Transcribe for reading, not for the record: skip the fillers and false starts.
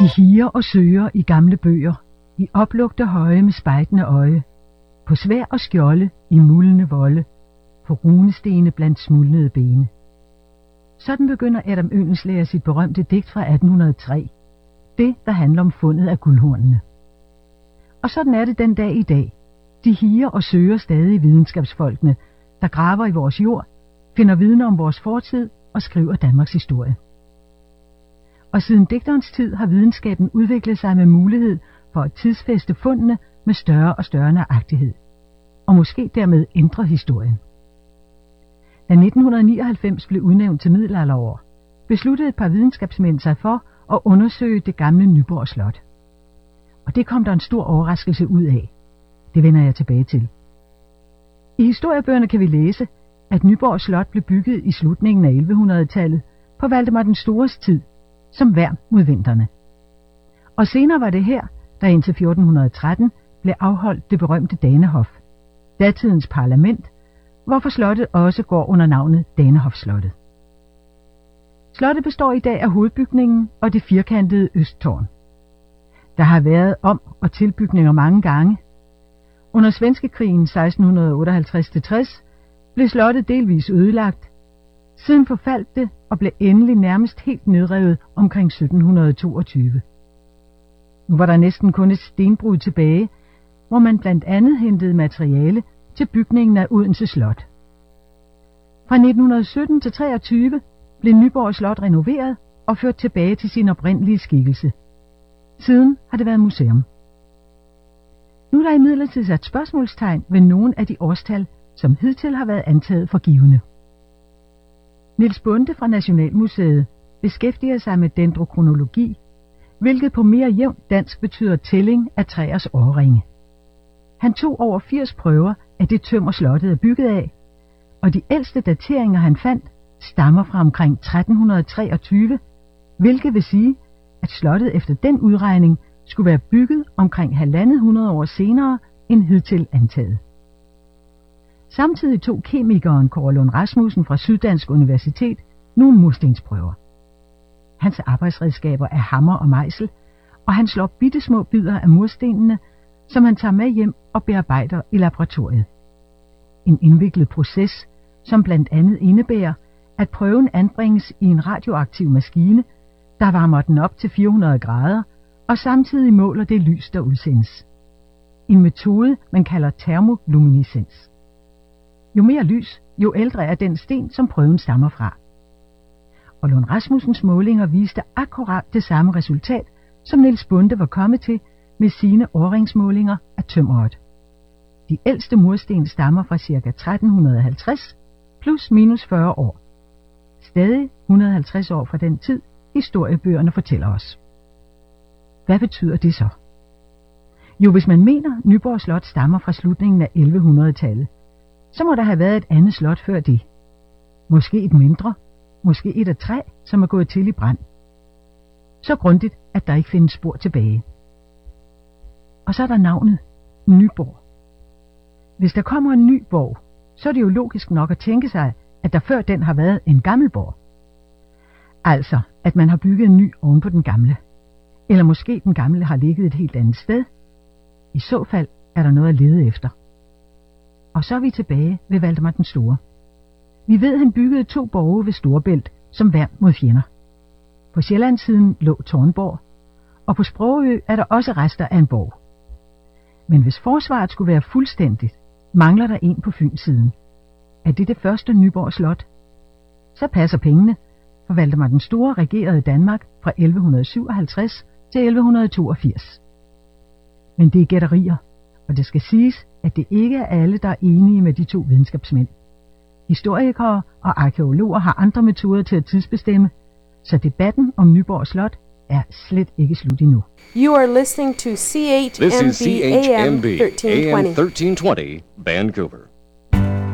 higer og søger i gamle bøger, i oplugte høje med spejtende øje, på svær og skjolde i muldende volde, på runestene blandt smuldnede bene. Sådan begynder Adam Oehlenschläger sit berømte digt fra 1803, det der handler om fundet af guldhornene. Og sådan er det den dag i dag. De higer og søger stadig videnskabsfolkene, der graver i vores jord, finder viden om vores fortid og skriver Danmarks historie. Og siden digterens tid har videnskaben udviklet sig med mulighed for at tidsfæste fundene med større og større nøjagtighed, og måske dermed ændre historien. Da 1999 blev udnævnt til middelalderår, besluttede et par videnskabsmænd sig for at undersøge det gamle Nyborg Slot. Og det kom der en stor overraskelse ud af. Det vender jeg tilbage til. I historiebøgerne kan vi læse, at Nyborg Slot blev bygget i slutningen af 1100-tallet på Valdemar den Stores tid, som værn mod vintrene. Og senere var det her, der indtil 1413 blev afholdt det berømte Danehof, datidens parlament, hvorfor slottet også går under navnet Danehofslottet. Slottet består i dag af hovedbygningen og det firkantede østtårn. Der har været om- og tilbygninger mange gange. Under Svenskekrigen 1658-60 blev slottet delvis ødelagt. Siden forfaldt det og blev endelig nærmest helt nedrevet omkring 1722. Nu var der næsten kun et stenbrud tilbage, hvor man blandt andet hentede materiale til bygningen af Odense Slot. Fra 1917 til 23 blev Nyborg Slot renoveret og ført tilbage til sin oprindelige skikkelse. Siden har det været museum. Nu er der imidlertid sat spørgsmålstegn ved nogle af de årstal, som hidtil har været antaget for givne. Niels Bonde fra Nationalmuseet beskæftiger sig med dendrokronologi, hvilket på mere jævnt dansk betyder tælling af træers årringe. Han tog over 80 prøver af det tømmer slottet er bygget af, og de ældste dateringer han fandt stammer fra omkring 1323, hvilket vil sige, at slottet efter den udregning skulle være bygget omkring 150 år senere end hidtil antaget. Samtidig tog kemikeren Kåre Lund Rasmussen fra Syddansk Universitet nogle murstensprøver. Hans arbejdsredskaber er hammer og mejsel, og han slår bittesmå bidder af murstenene, som han tager med hjem og bearbejder i laboratoriet. En indviklet proces, som blandt andet indebærer, at prøven anbringes i en radioaktiv maskine, der varmer den op til 400 grader, og samtidig måler det lys, der udsendes. En metode, man kalder termoluminescens. Jo mere lys, jo ældre er den sten, som prøven stammer fra. Og Lund Rasmussens målinger viste akkurat det samme resultat, som Niels Bonde var kommet til med sine årringsmålinger af tømmeret. De ældste mursten stammer fra ca. 1350 plus minus 40 år. Stadig 150 år fra den tid, historiebøgerne fortæller os. Hvad betyder det så? Jo, hvis man mener, Nyborg Slot stammer fra slutningen af 1100-tallet, så må der have været et andet slot før det. Måske et mindre, måske et af træ, som er gået til i brand. Så grundigt, at der ikke findes spor tilbage. Og så er der navnet Nyborg. Hvis der kommer en ny borg, så er det jo logisk nok at tænke sig, at der før den har været en gammel borg. Altså, at man har bygget en ny oven på den gamle. Eller måske den gamle har ligget et helt andet sted. I så fald er der noget at lede efter. Og så er vi tilbage ved Valdemar den Store. Vi ved, at han byggede 2 borge ved Storebælt som værn mod fjender. På Sjællandssiden lå Tårnborg, og på Sprogø er der også rester af en borg. Men hvis forsvaret skulle være fuldstændigt, mangler der en på Fynssiden. Er det det første Nyborg Slot? Så passer pengene, for Valdemar den Store regerede Danmark fra 1157 til 1182. Men det er gætterier, og det skal siges, at det ikke er alle, der er enige med de 2 videnskabsmænd. Historikere og arkæologer har andre metoder til at tidsbestemme, så debatten om Nyborg Slot er slet ikke slut endnu. You are listening to CHMB AM 1320. AM 1320, Vancouver.